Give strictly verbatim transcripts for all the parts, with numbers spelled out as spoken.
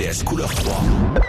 P S couleur trois.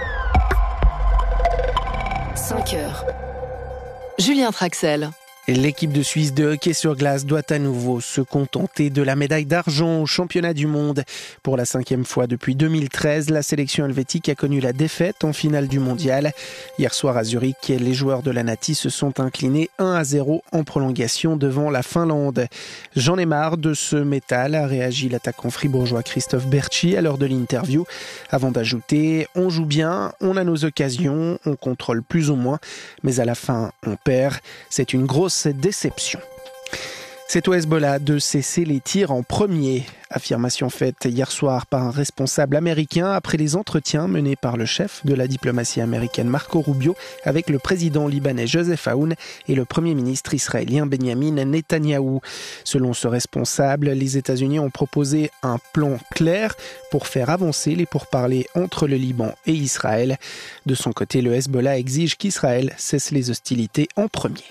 cinq heures. Julien Traxel. L'équipe de Suisse de hockey sur glace doit à nouveau se contenter de la médaille d'argent au championnat du monde. Pour la cinquième fois depuis deux mille treize, la sélection helvétique a connu la défaite en finale du mondial. Hier soir à Zurich, les joueurs de la Nati se sont inclinés un à zéro en prolongation devant la Finlande. J'en ai marre de ce métal, a réagi l'attaquant fribourgeois Christophe Berchi à l'heure de l'interview. Avant d'ajouter, on joue bien, on a nos occasions, on contrôle plus ou moins, mais à la fin, on perd. C'est une grosse déception. C'est au Hezbollah de cesser les tirs en premier. Affirmation faite hier soir par un responsable américain après les entretiens menés par le chef de la diplomatie américaine Marco Rubio avec le président libanais Joseph Aoun et le premier ministre israélien Benjamin Netanyahou. Selon ce responsable, les États-Unis ont proposé un plan clair pour faire avancer les pourparlers entre le Liban et Israël. De son côté, le Hezbollah exige qu'Israël cesse les hostilités en premier.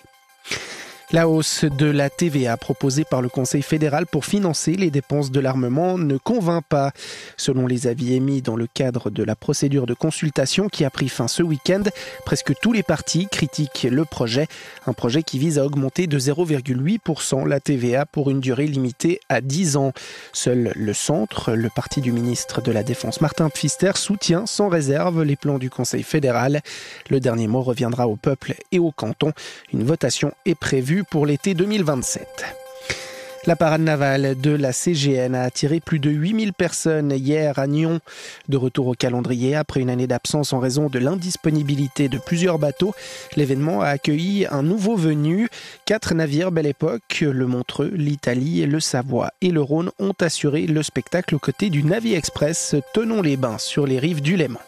La hausse de la T V A proposée par le Conseil fédéral pour financer les dépenses de l'armement ne convainc pas. Selon les avis émis dans le cadre de la procédure de consultation qui a pris fin ce week-end, presque tous les partis critiquent le projet. Un projet qui vise à augmenter de zéro virgule huit pour cent la T V A pour une durée limitée à dix ans. Seul le centre, le parti du ministre de la Défense Martin Pfister, soutient sans réserve les plans du Conseil fédéral. Le dernier mot reviendra au peuple et au canton. Une votation est prévue pour l'été deux mille vingt-sept. La parade navale de la C G N a attiré plus de huit mille personnes hier à Nyon. De retour au calendrier après une année d'absence en raison de l'indisponibilité de plusieurs bateaux, l'événement a accueilli un nouveau venu. Quatre navires Belle Époque, le Montreux, l'Italie, le Savoie et le Rhône ont assuré le spectacle aux côtés du Navy Express Thonon-les-Bains sur les rives du Léman.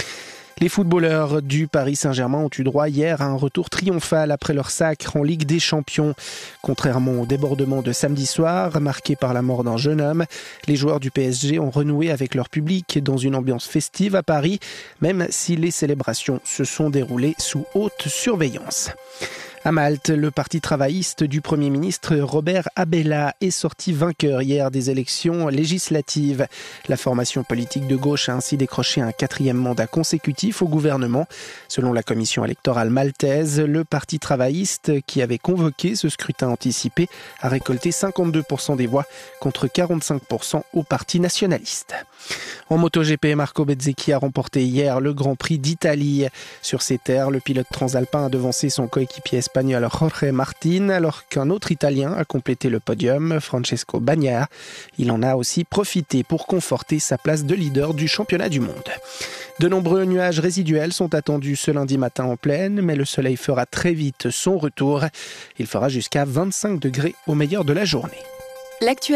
Les footballeurs du Paris Saint-Germain ont eu droit hier à un retour triomphal après leur sacre en Ligue des Champions. Contrairement au débordement de samedi soir, marqué par la mort d'un jeune homme, les joueurs du P S G ont renoué avec leur public dans une ambiance festive à Paris, même si les célébrations se sont déroulées sous haute surveillance. À Malte, le parti travailliste du Premier ministre Robert Abela est sorti vainqueur hier des élections législatives. La formation politique de gauche a ainsi décroché un quatrième mandat consécutif au gouvernement. Selon la commission électorale maltaise, le parti travailliste qui avait convoqué ce scrutin anticipé a récolté cinquante-deux pour cent des voix contre quarante-cinq pour cent au parti nationaliste. En MotoGP, Marco Bezzecchi a remporté hier le Grand Prix d'Italie. Sur ses terres, le pilote transalpin a devancé son coéquipier espagnol Jorge Martin, alors qu'un autre Italien a complété le podium, Francesco Bagnaia. Il en a aussi profité pour conforter sa place de leader du championnat du monde. De nombreux nuages résiduels sont attendus ce lundi matin en plaine, mais le soleil fera très vite son retour. Il fera jusqu'à vingt-cinq degrés au meilleur de la journée. L'actualité